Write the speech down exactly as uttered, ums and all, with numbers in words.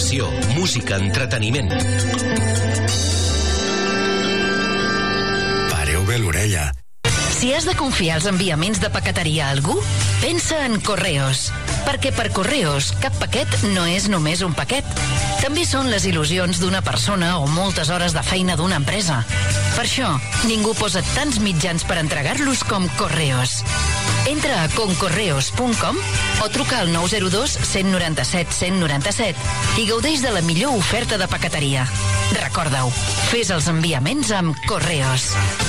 informació, música, entreteniment. Pareu bé l'orella. Si has de confiar els enviaments de paqueteria a algú, pensa en Correos. Perquè per Correos, cap paquet no és només un paquet. També són les il·lusions d'una persona o moltes hores de feina d'una empresa. Per això, ningú posa tants mitjans per entregar-los com Correos. Entra a concorreos punt com o truca al nou zero dos, cent noranta-set, cent noranta-set i gaudeix de la millor oferta de paqueteria. Recorda-ho, fes els enviaments amb Correos.